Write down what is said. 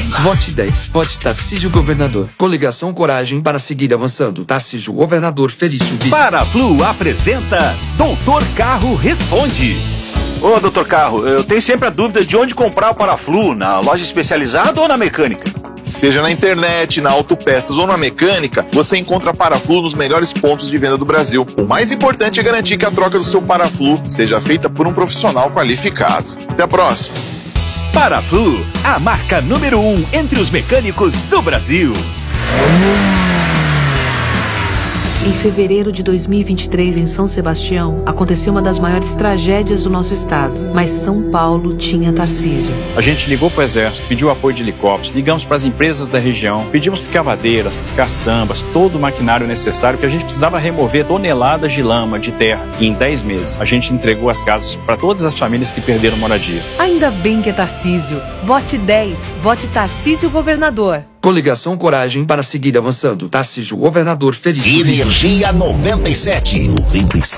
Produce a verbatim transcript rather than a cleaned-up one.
Vote dez. Vote Tarcísio Governador. Coligação Coragem para seguir avançando. Tarcísio Governador Felício Vice. Paraflu apresenta Doutor Carro Responde. Ô, doutor Carro, eu tenho sempre a dúvida de onde comprar o Paraflu, na loja especializada ou na mecânica? Seja na internet, na autopeças ou na mecânica, você encontra Paraflu nos melhores pontos de venda do Brasil. O mais importante é garantir que a troca do seu Paraflu seja feita por um profissional qualificado. Até a próxima. Paraflu, a marca número um entre os mecânicos do Brasil. Em fevereiro de dois mil e vinte e três, em São Sebastião, aconteceu uma das maiores tragédias do nosso estado. Mas São Paulo tinha Tarcísio. A gente ligou para o Exército, pediu apoio de helicópteros, ligamos para as empresas da região, pedimos escavadeiras, caçambas, todo o maquinário necessário que a gente precisava remover toneladas de lama, de terra. E em dez meses, a gente entregou as casas para todas as famílias que perderam moradia. Ainda bem que é Tarcísio. Vote dez. Vote Tarcísio Governador. Coligação Coragem para seguir avançando. Tarcísio Governador Felício Vice. Energia noventa e sete. noventa e sete.